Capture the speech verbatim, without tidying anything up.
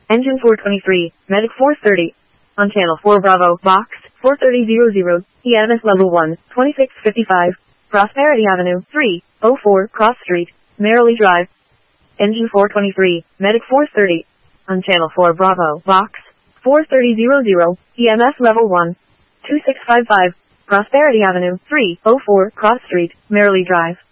Engine four twenty-three, Medic four thirty. On channel four Bravo, box, four thirty hundred, E M S level one, twenty-six fifty-five, Prosperity Avenue, three oh four, Cross Street, Merrily Drive. Engine four twenty-three, Medic four thirty. On channel four Bravo, box, four thirty hundred, E M S level one, two six five five, Prosperity Avenue, three oh four, Cross Street, Merrily Drive.